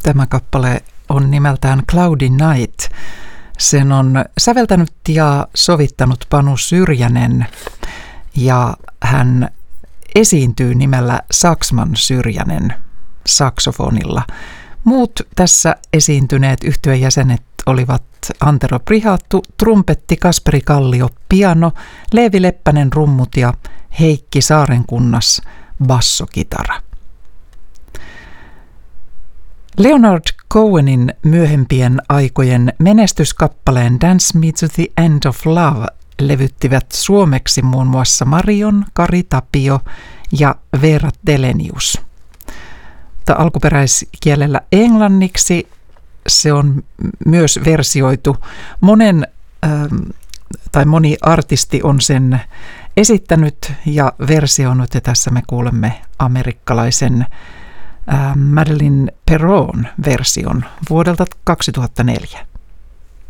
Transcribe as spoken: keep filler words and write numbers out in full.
Tämä kappale on nimeltään Cloudy Night. Sen on säveltänyt ja sovittanut Panu Syrjänen ja hän esiintyy nimellä Saxman Syrjänen saksofonilla. Muut tässä esiintyneet yhtyeen jäsenet olivat Antero Prihattu, trumpetti, Kasperi Kallio, piano, Leevi Leppänen, rummut ja Heikki Saarenkunnas, bassokitara. Leonard Cohenin myöhempien aikojen menestyskappaleen Dance Me to the End of Love levyttivät suomeksi muun muassa Marion, Kari Tapio ja Veera Telenius. Mutta alkuperäiskielellä englanniksi se on myös versioitu. Monen ähm, tai moni artisti on sen esittänyt ja versioinut, ja tässä me kuulemme amerikkalaisen äh, Madeleine Perron version vuodelta kaksituhattaneljä.